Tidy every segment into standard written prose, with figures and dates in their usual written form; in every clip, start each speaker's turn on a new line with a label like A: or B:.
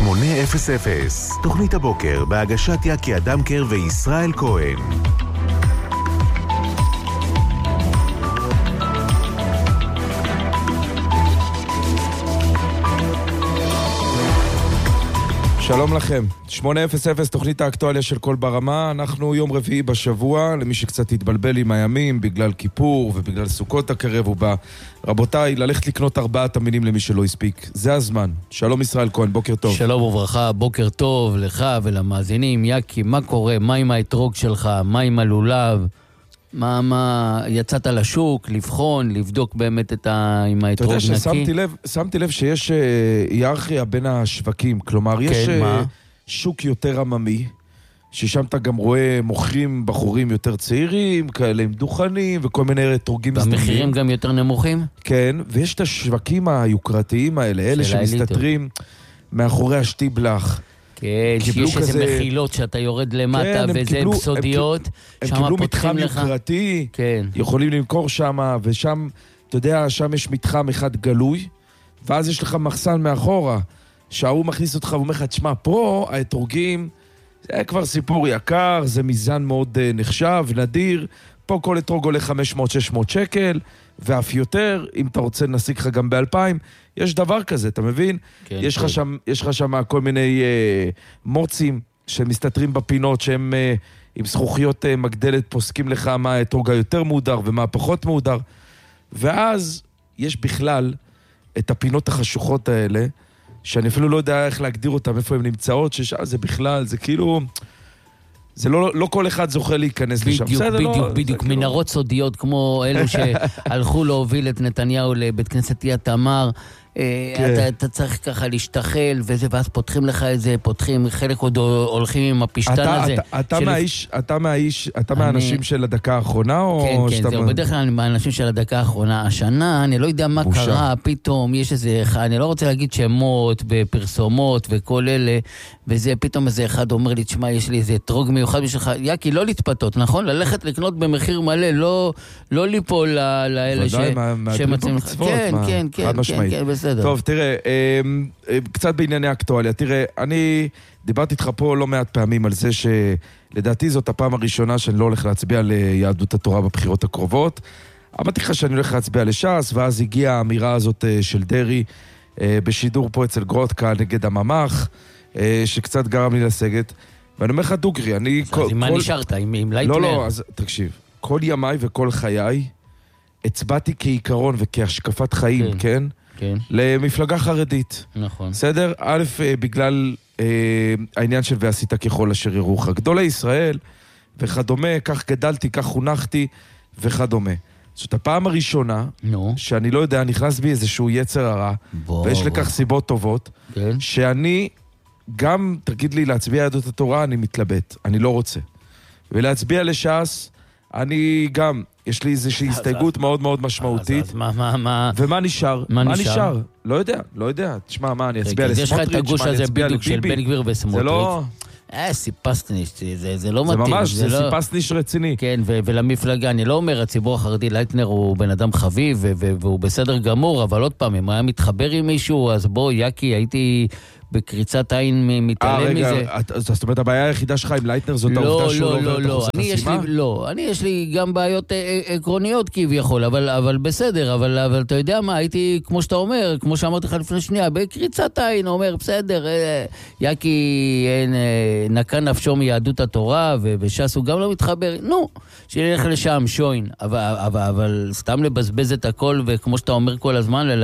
A: 800, תוכנית הבוקר בהגשת יקי אדמקר וישראל כהן.
B: שלום לכם, 800, תוכנית האקטואליה של כל ברמה. אנחנו יום רביעי בשבוע, למי שקצת התבלבל עם הימים בגלל כיפור ובגלל סוכות הקרב ובא. רבותיי, ללכת לקנות 4 תמינים למי שלא הספיק, זה הזמן. שלום ישראל כהן, בוקר טוב.
C: שלום וברכה, בוקר טוב לך ולמאזינים. יקי, מה קורה? מה עם האתרוג שלך? מה עם הלולב? מה יצאת לשוק, לבחון, לבדוק באמת עם האתרוג נקי?
B: אתה יודע ששמתי לב שיש היררכיה בין השווקים, כלומר יש שוק יותר עממי, ששם אתה גם רואה מוכרים בחורים יותר צעירים, כאלה עם דוכנים וכל מיני אתרוגים מסתכלים.
C: והמחירים גם יותר נמוכים?
B: כן, ויש את השווקים היוקרתיים האלה, אלה שמסתתרים מאחורי השטיבלח.
C: כן, שיש איזה מחילות שאתה יורד למטה וזה בסודיות.
B: הם קיבלו מתחם יוקרתי, יכולים למכור שם, ושם, אתה יודע, שם יש מתחם אחד גלוי, ואז יש לך מחסן מאחורה, שההוא מכניס אותך ואומר לך, תשמע, פה האתרוגים, זה כבר סיפור יקר, זה מיזן מאוד נחשב, נדיר, פה כל אתרוג עולה 500-600 שקל, ואף יותר, אם אתה רוצה נשיג לך גם ב-2000, יש דבר כזה, אתה מבין? כן, יש לך שם כל מיני מוצים שמסתתרים בפינות, שהם עם זכוכיות מגדלת פוסקים לך מה האתרוג היותר מודר ומה פחות מודר, ואז יש בכלל את הפינות החשוכות האלה, שאני אפילו לא יודע איך להגדיר אותם, איפה הן נמצאות, זה בכלל, זה כאילו... זה לא כל אחד זוכה להיכנס לשם.
C: בדיוק, מנהרות סודיות כמו אלו שהלכו להוביל את נתניהו לבית כנסת יד תמר. אתה צריך ככה להשתחל וזה, ואז פותחים לך את זה, חלק עוד הולכים עם הפשטן הזה.
B: אתה מהאנשים של הדקה האחרונה?
C: כן, זהו, בדרך כלל אני מהאנשים של הדקה האחרונה. השנה, אני לא יודע מה קרה, פתאום יש איזה אחד, אני לא רוצה להגיד שמות בפרסומות וכל אלה, וזה פתאום איזה אחד אומר לי, תשמע, יש לי איזה אתרוג מיוחד בשבילך, יקי, לא להתפתות, נכון? ללכת לקנות במחיר מלא, לא ליפול לאלה שמצאים לך. כן, בסדר.
B: טוב, תראה, קצת בענייני אקטואליה. תראה, אני דיברתי איתך פה לא מעט פעמים על זה שלדעתי זאת הפעם הראשונה שאני לא הולך להצביע ליהדות התורה בבחירות הקרובות. אמרתי לך שאני הולך להצביע לש"ס, ואז הגיעה האמירה הזאת של דרי בשידור פה אצל גרודקה נגד הממ"ח, שקצת גרם לי לסגת. ואני אומר לך דוגרי, אני...
C: אז עם מה נשארת? עם לייטנר?
B: לא, אז תקשיב. כל ימיי וכל חיי הצבעתי כעיקרון וכהשקפת חיים, כן?
C: כן.
B: למפלגה חרדית.
C: נכון.
B: בסדר? א', בגלל העניין של ועשית ככל אשר ירוך. גדולי ישראל וכדומה, כך גדלתי, כך חונכתי וכדומה. זאת הפעם הראשונה שאני לא יודע, נכנס בי איזשהו יצר הרע, ויש לכך סיבות טובות, שאני גם, תגיד לי, להצביע יהדות התורה, אני מתלבט, אני לא רוצה. ולהצביע לש"ס, אני גם, יש לי איזושהי הסתייגות מאוד מאוד משמעותית.
C: אז מה?
B: ומה נשאר? מה נשאר? לא יודע. תשמע, מה, אני אצביע לסמוטריץ'?
C: יש לך את הגוש הזה בדיוק של בן גביר וסמוטריץ'.
B: זה לא...
C: סיפסניש, זה לא מתאים.
B: זה ממש, זה סיפסניש רציני.
C: כן, ולמפלגה, אני לא אומר, הציבור החרדי, לייטנר הוא בן אדם חביב, והוא בסדר גמור, אבל עוד פעם, אם היה מתחבר עם מישהו, אז בוא, יקי, הייתי בקריצת עין מתעלם מזה.
B: רגע, זאת אומרת, הבעיה היחידה שלך עם לייטנר זאת העובדה שהוא לא עובר את אחוז החסימה?
C: לא, יש לי גם בעיות עקרוניות כביכול, אבל בסדר, אבל אתה יודע מה, הייתי, כמו שאתה אומר, כמו שאמרתי לך לפני שנייה, בקריצת עין, אומר, בסדר, יקי נקע נפשו מיהדות התורה, וש"ס הוא גם לא מתחבר, שילך לשם, שוין, אבל סתם לבזבז את הכל, וכמו שאתה אומר כל הזמן,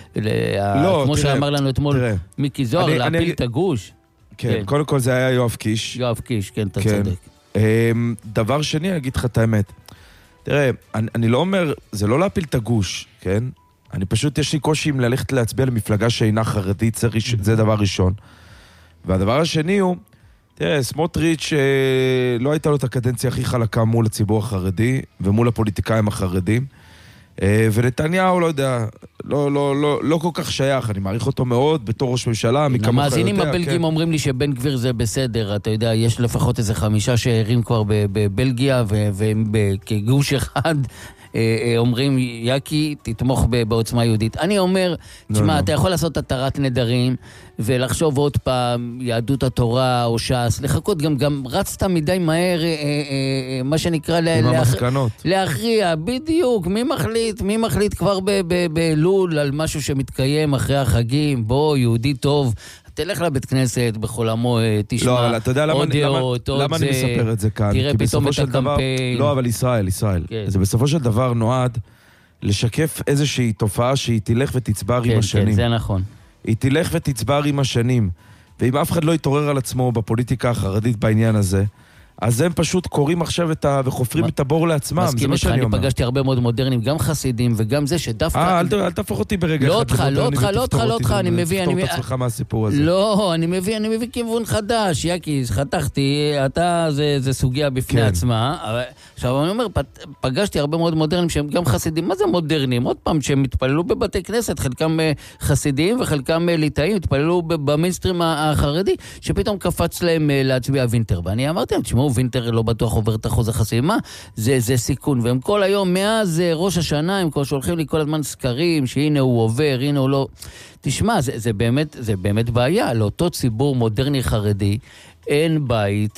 C: כמו שאמר לנו אתמול מיקי זוהר, להפיל את הגוש.
B: כן, קודם כל זה היה יואב קיש.
C: יואב קיש, כן, אתה צודק.
B: דבר שני, אני אגיד לך את האמת. תראה, אני לא אומר, זה לא להפיל את הגוש, כן? אני פשוט, יש לי קושי עם ללכת להצביע למפלגה שאינה חרדית, זה דבר ראשון. והדבר השני הוא, תראה, סמוטריץ' לא הייתה לו את הקדנציה הכי חלקה מול הציבור החרדי, ומול הפוליטיקאים החרדים. ונתניהו, לא יודע, לא כל כך שייך, אני מעריך אותו מאוד בתור ראש ממשלה,
C: המאזינים הבלגים אומרים לי שבן גביר זה בסדר, אתה יודע, יש לפחות איזה 5 שערים כבר בבלגיה, והם כגוש אחד אומרים, יקי, תתמוך בעוצמה יהודית. אני אומר, תשמע, אתה יכול לעשות התרת נדרים, ולחשוב עוד פעם, יהדות התורה או ש"ס, לחכות, גם רצת מדי מהר, מה שנקרא, להכריע, בדיוק, מי מחליט כבר בלול על משהו שמתקיים אחרי החגים, בוא, יהודי טוב, תלך לבית כנסת בכל המועד, תשמע עוד דעות, עוד זה.
B: למה אני מספר את זה כאן?
C: תראה פתאום את הקמפיין.
B: לא, אבל ישראל. זה בסופו של דבר נועד לשקף איזושהי תופעה שהיא תלך ותצבר עם השנים.
C: כן, זה נכון.
B: היא תלך ותצבר עם השנים. ואם אף אחד לא יתעורר על עצמו בפוליטיקה החרדית בעניין הזה, אז הם פשוט קוראים עכשיו וחופרים את הבור לעצמם, זה מה שאני אומר.
C: אני פגשתי הרבה מאוד מודרנים, גם חסידים וגם זה שדווקא...
B: אל תהפוך אותי ברגע
C: אחד. לא אותך, אני מביא...
B: תפתור את עצמך מהסיפור הזה.
C: לא, אני מביא כיוון חדש, יקי, חתכתי, זה סוגיה בפני עצמה. עכשיו, אני אומר, פגשתי הרבה מאוד מודרנים שהם גם חסידים. מה זה מודרנים? עוד פעם, שהם התפללו בבתי כנסת, חלקם חסידים וחלקם ליטאים, התפללו במיינסטרים החרדי, שפתאום קפץ להם להצביע וינטר. ואני אמרתי, תשמעו, וינטר לא בטוח עובר את אחוז החסימה, מה? זה סיכון. והם כל היום, מאז ראש השנה, הם שולחים לי כל הזמן סקרים, שהנה הוא עובר, הנה הוא לא... תשמע, זה באמת בעיה. לאותו ציבור מודרני חרדי, אין בית,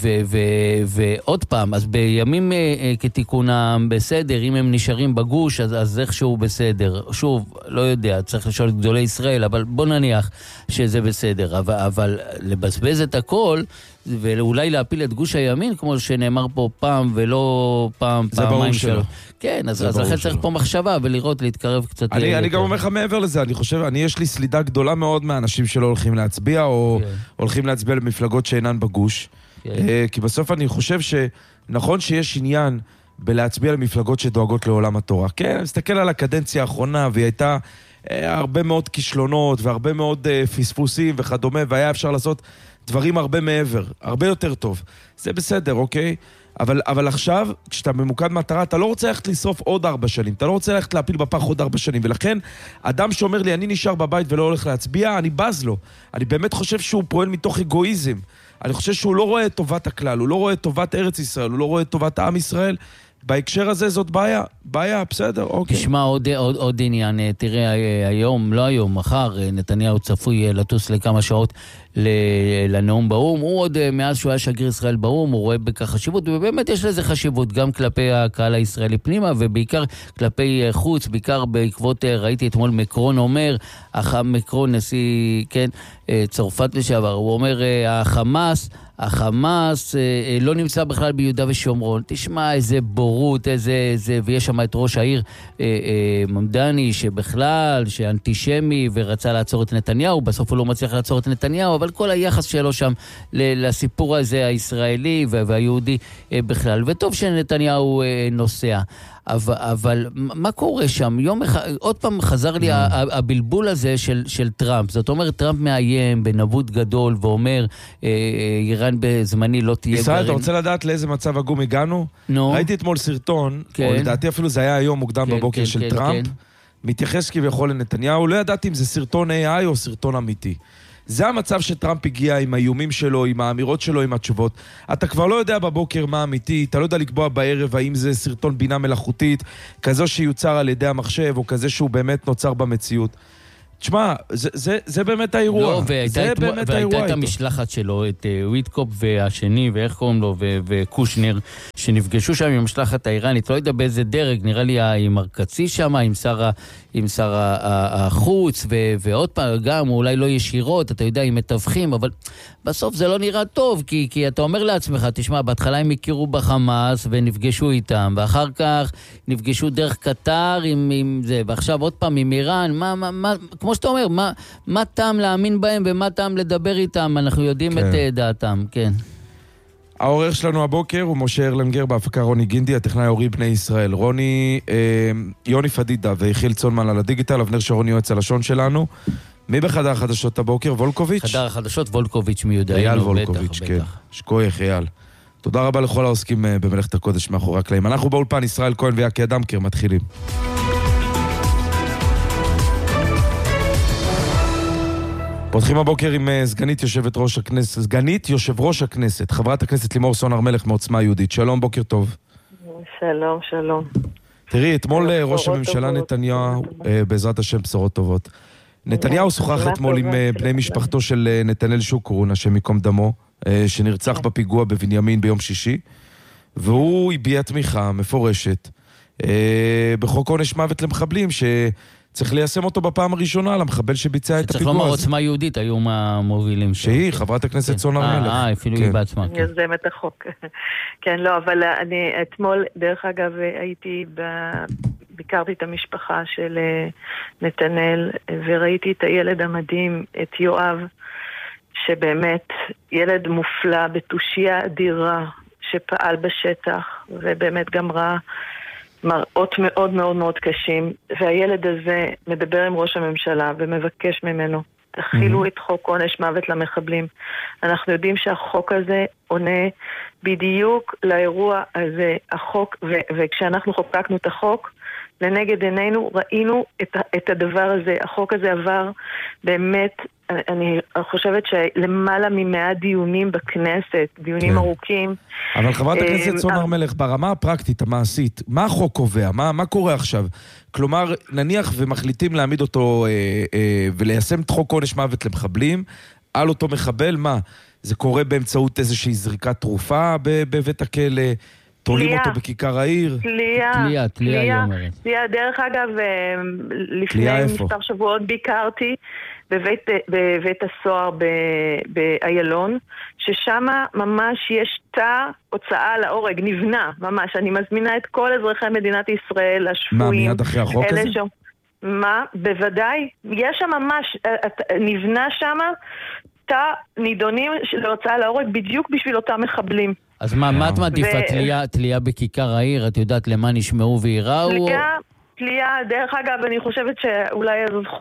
C: ועוד פעם, אז בימים כתיקונם בסדר, אם הם נשארים בגוש, אז איכשהו בסדר. שוב, לא יודע, צריך לשאול את גדולי ישראל, אבל בוא נניח שזה בסדר. אבל לבזבז את הכל, ואולי להפיל את גוש הימין, כמו שנאמר פה פעם ולא פעמיים שלו. כן, אז לכן צריך פה מחשבה ולראות, להתקרב קצת.
B: אני גם אומר לך מעבר לזה, אני חושב, יש לי סלידה גדולה מאוד מהאנשים שלא הולכים להצביע, או הולכים להצביע למפלגות שאינן בגוש. כי בסוף אני חושב שנכון שיש עניין בלהצביע למפלגות שדואגות לעולם התורה. כן, אני מסתכל על הקדנציה האחרונה, והיא הייתה הרבה מאוד כישלונות, והרבה מאוד פספוסים וכדומה, והיה אפשר לעשות דברים הרבה מעבר, הרבה יותר טוב. זה בסדר, אוקיי? אבל עכשיו, כשאתה ממוקד מטרה, אתה לא רוצה ללכת לשרוף עוד 4 שנים, אתה לא רוצה ללכת להפיל בפח עוד 4 שנים, ולכן, אדם שאומר לי, אני נשאר בבית ולא הולך להצביע, אני בז לו. אני באמת חושב שהוא פועל מתוך אגואיזם. אני חושב שהוא לא רואה את טובת הכלל, הוא לא רואה את טובת ארץ ישראל, הוא לא רואה את טובת העם ישראל. בהקשר הזה זאת בעיה, בסדר, אוקיי.
C: תשמע, עוד עניין, תראה, היום, לא היום, מחר, נתניהו צפוי לטוס לכמה שעות לנאום באום, הוא עוד מאז שהוא היה שגריר ישראל באום, הוא רואה בכך חשיבות, ובאמת יש לזה חשיבות, גם כלפי הקהל הישראלי פנימה, ובעיקר כלפי חוץ, בעיקר בעקבות, ראיתי אתמול מקרון אומר, מקרון נשיא, כן, צרפת לשעבר, הוא אומר, החמאס לא נמצא בכלל ביהודה ושומרון. תשמע, איזה בורות, ויש שם את ראש העיר ממדני, שבכלל, שאנטישמי ורצה לעצור את נתניהו, בסוף הוא לא מצליח לעצור את נתניהו, אבל כל היחס שלו שם לסיפור הזה הישראלי והיהודי בכלל. וטוב שנתניהו נוסע. אבל מה קורה שם? יום אחד, עוד פעם חזר לי הבלבול הזה של טראמפ. זאת אומרת, טראמפ מאיים בנבוט גדול ואומר, איראן בזמני לא תהיה גרעין.
B: ישראל, אתה רוצה לדעת לאיזה מצב עגום הגענו? ראיתי אתמול סרטון, או לדעתי אפילו זה היה היום מוקדם בבוקר של טראמפ, מתייחס כביכול לנתניהו, לא ידעתי אם זה סרטון AI או סרטון אמיתי. זה המצב שטראמפ הגיע עם האיומים שלו, עם האמירות שלו, עם התשובות. אתה כבר לא יודע בבוקר מה אמיתי, אתה לא יודע לקבוע בערב האם זה סרטון בינה מלאכותית, כזו שיוצר על ידי המחשב, או כזה שהוא באמת נוצר במציאות. תשמע, זה באמת האירוע.
C: לא, והייתה את המשלחת שלו, את וויטקופ והשני, ואיך קוראים לו, וקושנר, שנפגשו שם עם המשלחת האיראנית, לא יודע באיזה דרג, נראה לי עם ארקצי שם, עם שר החוץ, ועוד פעם, גם אולי לא ישירות, אתה יודע, עם מתווכים, אבל בסוף זה לא נראה טוב, כי אתה אומר לעצמך, תשמע, בהתחלה הם הכירו בחמאס ונפגשו איתם, ואחר כך נפגשו דרך קטר עם זה, ועכשיו עוד פעם עם איראן, כמו שאתה אומר, מה טעם להאמין בהם ומה טעם לדבר איתם, אנחנו יודעים את דעתם, כן.
B: העורך שלנו הבוקר הוא משה ארלנגר, בהפקה רוני גינדי, הטכנאי ההורי בני ישראל. יוני פדידה ויחיל צונמן על הדיגיטל, אבנר שרוני יועץ הלשון שלנו. מי בחדר החדשות הבוקר? וולקוביץ'?
C: חדר החדשות וולקוביץ' מיודענו.
B: אייל וולקוביץ', כן. שקוייך, אייל. תודה רבה לכל העוסקים במלאכת הקודש מאחורי הקלעים. אנחנו באולפן, ישראל כהן ויקי אדמקר, מתחילים. פותחים הבוקר עם סגנית יושב ראש הכנסת, חברת הכנסת לימור סון הר מלך מעוצמה יהודית. שלום, בוקר טוב.
D: שלום.
B: תראי, אתמול ראש הממשלה נתניהו, בעזרת השם בשורות טובות. נתניהו שוחח אתמול עם בני משפחתו של נתנאל שוקרון, השם ייקום דמו, שנרצח בפיגוע בבנימין ביום שישי, והוא הביע תמיכה מפורשת בחוק עונש מוות למחבלים, שצריך ליישם אותו בפעם הראשונה למחבל שביצע את הפיגוע.
C: שצריך לומר עוצמה יהודית היו מהמובילים.
B: שהיא, חברת הכנסת סון הר מלך.
C: אפילו היא בעצמה.
D: אני יוזמת החוק. כן, לא, אבל אני אתמול, דרך אגב, ביקרתי את המשפחה של נתנאל, וראיתי את הילד המדהים, את יואב, שבאמת ילד מופלא, בתושיה אדירה, שפעל בשטח, ובאמת גם ראה מראות מאוד מאוד מאוד קשים, והילד הזה מדבר עם ראש הממשלה ומבקש ממנו, תחילו את חוק עונש מוות למחבלים. אנחנו יודעים שהחוק הזה עונה בדיוק לאירוע הזה, החוק, וכשאנחנו חוקקנו את החוק, לנגד עינינו ראינו את הדבר הזה. החוק הזה עבר באמת, אני חושבת שלמעלה מ100 דיונים בכנסת, דיונים ארוכים.
B: אבל חברת הכנסת סון הר מלך, ברמה הפרקטית, המעשית, מה החוק קובע? מה קורה עכשיו? כלומר, נניח ומחליטים להעמיד אותו וליישם את חוק עונש מוות למחבלים, על אותו מחבל, מה? זה קורה באמצעות איזושהי זריקת תרופה בבית הכלא? תולים אותו בכיכר העיר?
C: תלייה, היא אומרת.
D: תלייה, דרך אגב, לפני מספר שבועות ביקרתי בבית הסוהר באיילון, ששם ממש יש תא הוצאה להורג, נבנה, ממש. אני מזמינה את כל אזרחי מדינת ישראל, השפויים.
B: מה, מיד אחרי החוק הזה?
D: מה? בוודאי. יש שם ממש, נבנה שם תא נידונים להוצאה להורג בדיוק בשביל אותם מחבלים.
C: אז מה את מעדיפה? תלייה בכיכר העיר? את יודעת למה נשמעו ויראו?
D: תלייה, דרך אגב, אני חושבת שאולי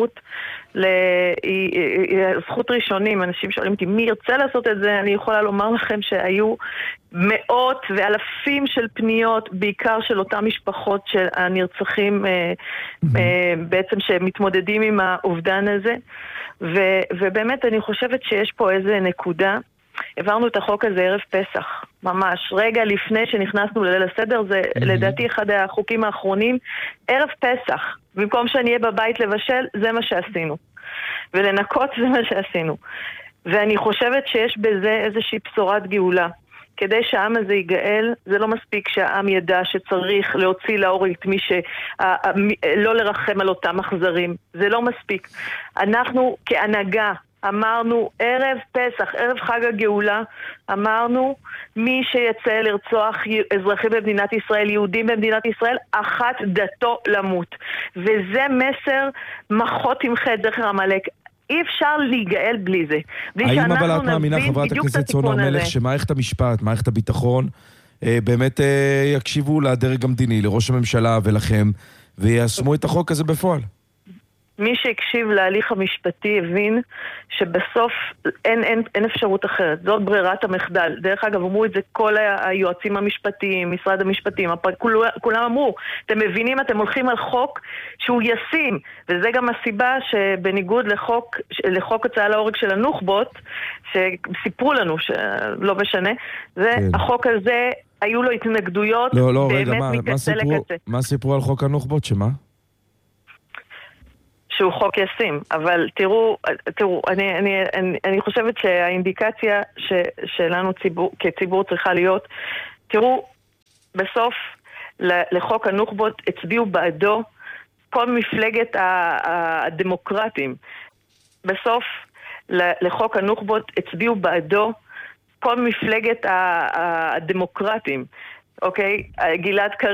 D: זכות ראשונים. אנשים שואלים אותי, מי ירצה לעשות את זה? אני יכולה לומר לכם שהיו מאות ואלפים של פניות, בעיקר של אותם משפחות של הנרצחים, בעצם שמתמודדים עם האובדן הזה. ובאמת אני חושבת שיש פה איזה נקודה. העברנו את החוק הזה ערב פסח, ממש. רגע לפני שנכנסנו לליל הסדר, זה לדעתי אחד החוקים האחרונים, ערב פסח. במקום שאני אהיה בבית לבשל, זה מה שעשינו. ולנקות זה מה שעשינו. ואני חושבת שיש בזה איזושהי בשורת גאולה. כדי שהעם הזה ייגאל, זה לא מספיק שהעם ידע שצריך להוציא להורג את מי לא לרחם על אותם אכזרים. זה לא מספיק. אנחנו כהנהגה אמרנו, ערב פסח, ערב חג הגאולה, אמרנו, מי שיצא לרצוח אזרחים במדינת ישראל, יהודים במדינת ישראל, אחת דתו למות. וזה מסר מחות עם חטא זכר עמלק. אי אפשר להיגאל בלי זה.
B: האם אבל את מאמינה, חברת הכנסת סון הר מלך, שמערכת המשפט, מערכת הביטחון, באמת יקשיבו לדרג המדיני, לראש הממשלה ולכם, ויישמו את החוק הזה בפועל?
D: מי שהקשיב להליך המשפטי הבין שבסוף אין אפשרות אחרת. זאת ברירת המחדל. דרך אגב, אמרו את זה כל היועצים המשפטיים, משרד המשפטים, כולם אמרו, אתם מבינים, אתם הולכים על חוק שהוא ישים, וזה גם הסיבה שבניגוד לחוק הצעה להורג של הנוח'בות, שסיפרו לנו שלא משנה, זה החוק הזה, היו לו התנגדויות באמת מקצה לקצה.
B: מה סיפרו על חוק הנוח'בות, שמה?
D: שהוא חוק ישים, אבל תראו, אני חושבת שהאינדיקציה שלנו כציבור צריכה להיות, תראו, בסוף לחוק הנוח'בות הצביעו בעדו כל מפלגת הדמוקרטים. בסוף לחוק הנוח'בות הצביעו בעדו כל מפלגת הדמוקרטים. אוקיי? גלעד